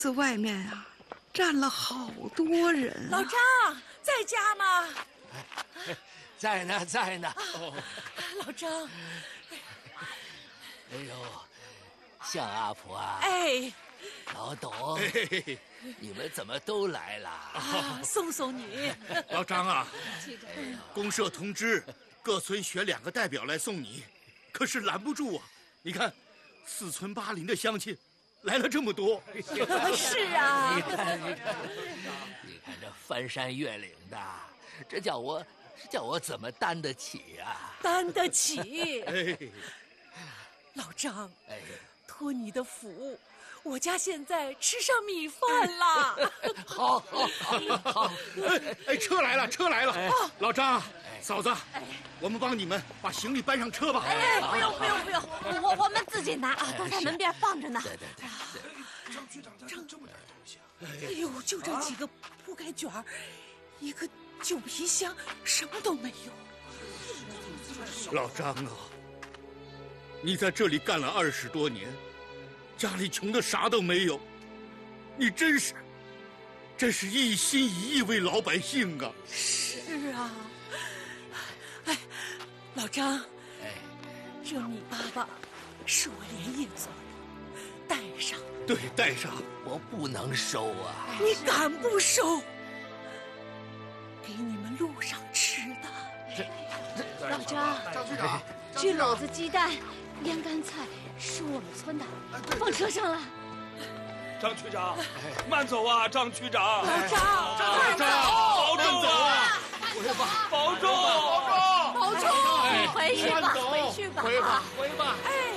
这外面啊，站了好多人啊。 老张在家吗？ 在呢，在呢。 老张， 哎呦，向阿婆啊！ 哎， 老董，你们怎么都来了？ 送送你。 老张啊，公社通知各村选2个代表来送你，可是拦不住啊！你看，4村8邻的乡亲来了这么多。 是啊， 你看这翻山越岭的，这叫我怎么担得起呀？ 担得起。 哎， 老张， 哎， 托你的福，我家现在吃上米饭了。 好。 哎，车来了，车来了！老张，嫂子，我们帮你们把行李搬上车吧。 哎，不用，我们自己拿，都在门边放着呢。 对。 张局长这么点东西啊！ 哎呦，就这几个铺盖卷儿，一个旧皮箱，什么都没有。 老张啊，你在这里干了20多年，家里穷的啥都没有，你真是一心一意为老百姓啊！ 是啊，哎，老张， 哎， 这米粑粑是我连夜做的，带上。 对，带上。 我不能收啊！ 你敢不收？给你们路上吃的。 老张， 张局长， 这篓子鸡蛋、腌干菜是我们村的，放车上了。 张区长，慢走啊，张区长。 老张， 保重啊！保重！ 保重！回去吧，回去吧。 回吧。 哎。